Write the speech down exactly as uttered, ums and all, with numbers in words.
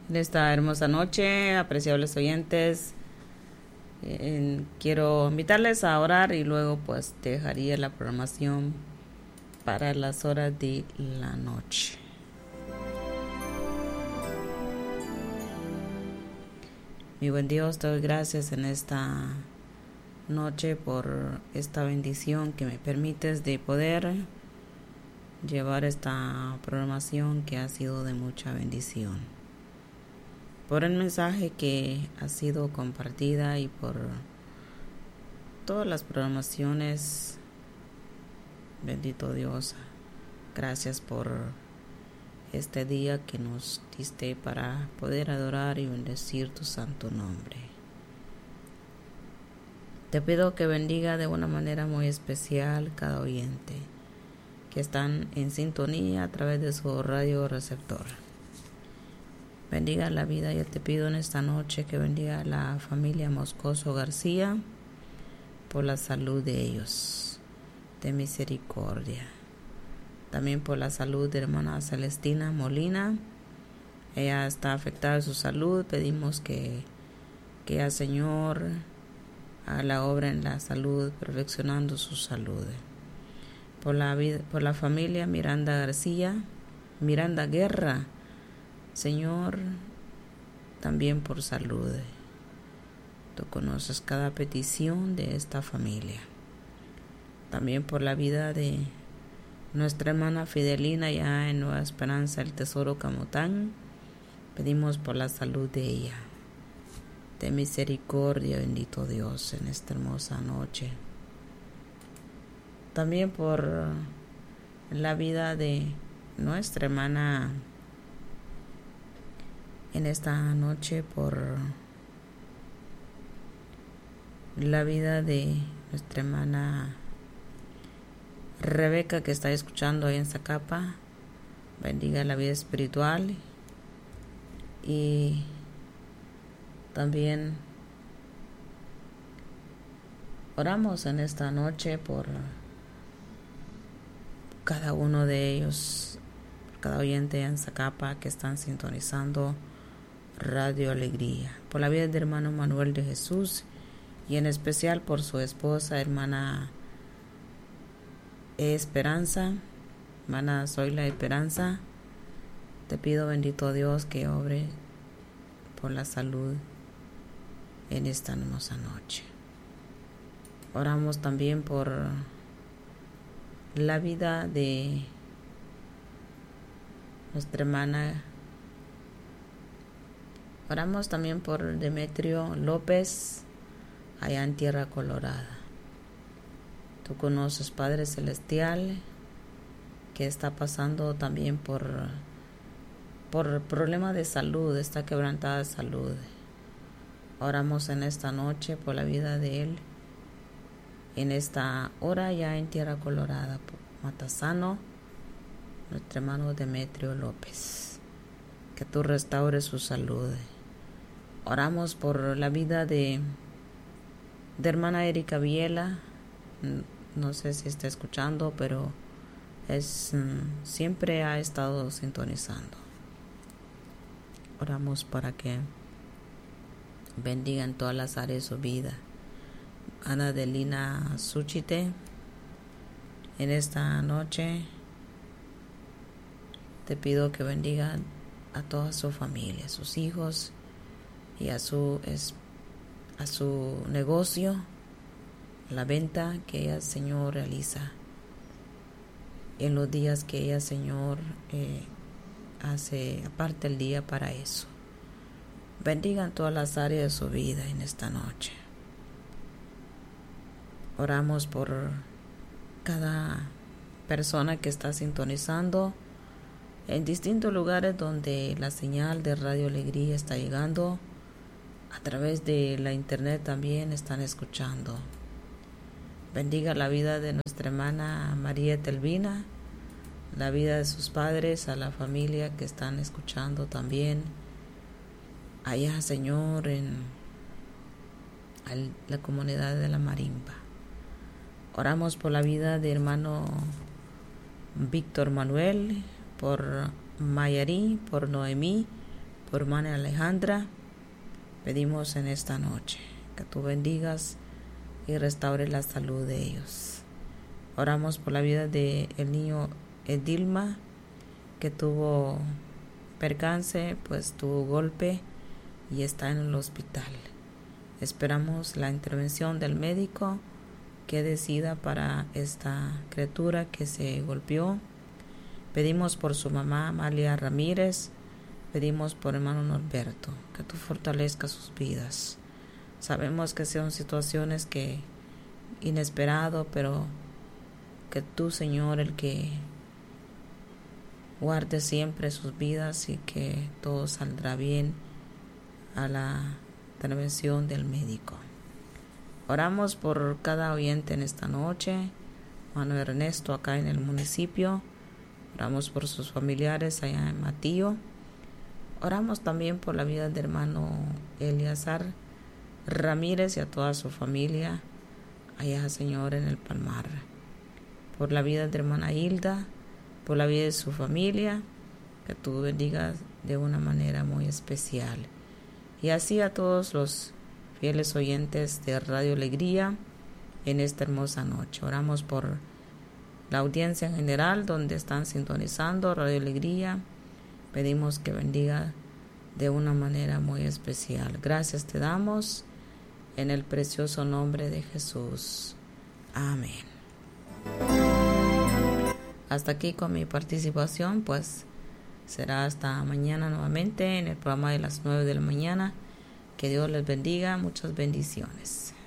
En esta hermosa noche, apreciables oyentes, eh, quiero invitarles a orar y luego pues dejaría la programación para las horas de la noche. Mi buen Dios, te doy gracias en esta noche por esta bendición que me permites de poder llevar esta programación que ha sido de mucha bendición, por el mensaje que ha sido compartida y por todas las programaciones. Bendito Dios, gracias por este día que nos diste para poder adorar y bendecir tu santo nombre. Te pido que bendiga de una manera muy especial cada oyente que están en sintonía a través de su radio receptor. Bendiga la vida. Yo te pido en esta noche que bendiga a la familia Moscoso García por la salud de ellos, de misericordia. También por la salud de hermana Celestina Molina. Ella está afectada en su salud. Pedimos que, que el Señor haga la obra en la salud, perfeccionando su salud. Por la, vida, por la familia Miranda García, Miranda Guerra, Señor, también por salud. Tú conoces cada petición de esta familia. También por la vida de nuestra hermana Fidelina ya en Nueva Esperanza, el Tesoro Camotán. Pedimos por la salud de ella. De misericordia, bendito Dios, en esta hermosa noche. También por la vida de nuestra hermana en esta noche, por la vida de nuestra hermana Rebeca, que está escuchando ahí en Zacapa. Bendiga la vida espiritual. Y también oramos en esta noche por cada uno de ellos, por cada oyente en Zacapa que están sintonizando Radio Alegría, por la vida de hermano Manuel de Jesús y en especial por su esposa, hermana Esperanza, hermana Soy la Esperanza. Te pido, bendito Dios, que obre por la salud en esta hermosa noche. Oramos también por la vida de nuestra hermana. Oramos también por Demetrio López, allá en Tierra Colorada. Tú conoces, Padre Celestial, que está pasando también por, por problemas de salud, está quebrantada de salud. Oramos en esta noche por la vida de él, en esta hora ya en Tierra Colorada, por Matasano, nuestro hermano Demetrio López, que tú restaures su salud. Oramos por la vida de, de hermana Erika Viela. No sé si está escuchando, pero es siempre ha estado sintonizando. Oramos para que bendigan todas las áreas de su vida. Ana Delina Suchite, en esta noche te pido que bendiga a toda su familia, a sus hijos y a su, a su negocio, la venta que ella, Señor, realiza en los días que ella, Señor, eh, hace aparte el día para eso. Bendigan todas las áreas de su vida en esta noche. Oramos por cada persona que está sintonizando en distintos lugares donde la señal de Radio Alegría está llegando. A través de la internet también están escuchando. Bendiga la vida de nuestra hermana María Telvina, la vida de sus padres, a la familia que están escuchando también. Allá, Señor, en la comunidad de la Marimba. Oramos por la vida de hermano Víctor Manuel, por Mayarí, por Noemí, por hermana Alejandra, pedimos en esta noche que tú bendigas y restaures la salud de ellos. Oramos por la vida de el niño Edilma, que tuvo percance, pues tuvo golpe y está en el hospital. Esperamos la intervención del médico que decida para esta criatura que se golpeó. Pedimos por su mamá Amalia Ramírez, pedimos por hermano Norberto, que tú fortalezcas sus vidas. Sabemos que son situaciones que inesperado, pero que tú, Señor, el que guarde siempre sus vidas y que todo saldrá bien a la intervención del médico. Oramos por cada oyente en esta noche, hermano Ernesto acá en el municipio. Oramos por sus familiares allá en Matío. Oramos también por la vida del hermano Eleazar Ramírez y a toda su familia allá, Señor, en el Palmar. Por la vida de hermana Hilda, por la vida de su familia, que tú bendigas de una manera muy especial. Y así a todos los fieles oyentes de Radio Alegría en esta hermosa noche. Oramos por la audiencia en general donde están sintonizando Radio Alegría. Pedimos que bendiga de una manera muy especial. Gracias te damos en el precioso nombre de Jesús. Amén. Hasta aquí con mi participación, pues será hasta mañana nuevamente en el programa de las nueve de la mañana. Que Dios les bendiga, muchas bendiciones.